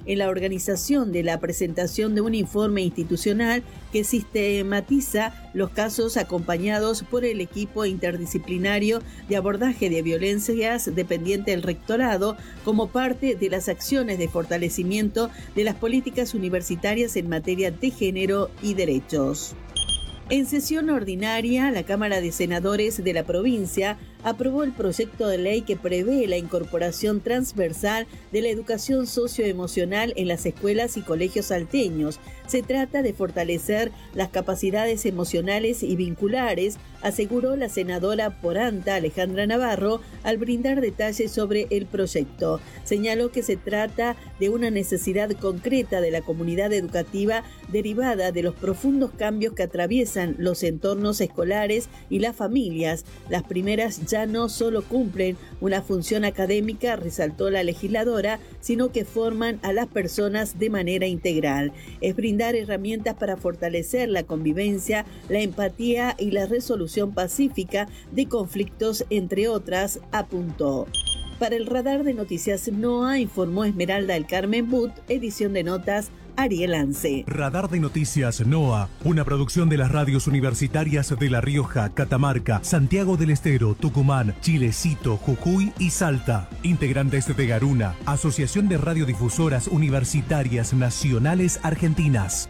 en la organización de la presentación de un informe institucional que sistematiza los casos acompañados por el equipo interdisciplinario de abordaje de violencias dependiente del rectorado como parte de las acciones de fortalecimiento de las políticas universitarias en materia de género y derechos. En sesión ordinaria, la Cámara de Senadores de la provincia aprobó el proyecto de ley que prevé la incorporación transversal de la educación socioemocional en las escuelas y colegios salteños. Se trata de fortalecer las capacidades emocionales y vinculares, aseguró la senadora por ANTA, Alejandra Navarro, al brindar detalles sobre el proyecto. Señaló que se trata de una necesidad concreta de la comunidad educativa derivada de los profundos cambios que atraviesan los entornos escolares y las familias. Las primeras ya no solo cumplen una función académica, resaltó la legisladora, sino que forman a las personas de manera integral. Es brindar herramientas para fortalecer la convivencia, la empatía y la resolución pacífica de conflictos, entre otras, apuntó. Para el Radar de Noticias NOA, informó Esmeralda del Carmen But, edición de notas Ariel Ance. Radar de Noticias NOA, una producción de las radios universitarias de La Rioja, Catamarca, Santiago del Estero, Tucumán, Chilecito, Jujuy y Salta. Integrantes de Garuna, Asociación de Radiodifusoras Universitarias Nacionales Argentinas.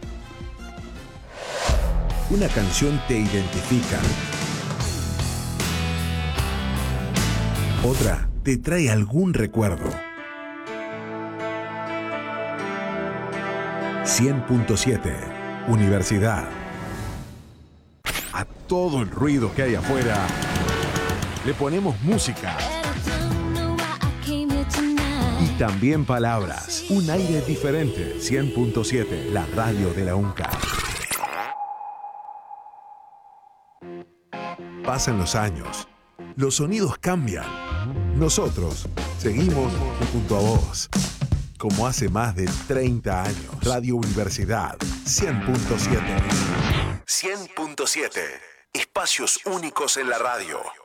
Una canción te identifica. Otra te trae algún recuerdo. 100.7 Universidad. A todo el ruido que hay afuera le ponemos música y también palabras. Un aire diferente. 100.7, la radio de la UNCA. Pasan los años, los sonidos cambian. Nosotros seguimos junto a vos. Como hace más de 30 años. Radio Universidad 100.7. 100.7. Espacios únicos en la radio.